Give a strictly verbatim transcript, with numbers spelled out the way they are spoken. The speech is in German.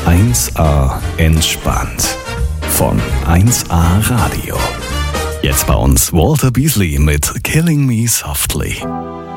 eins a entspannt von eins a Radio. Jetzt bei uns Walter Beasley mit Killing Me Softly.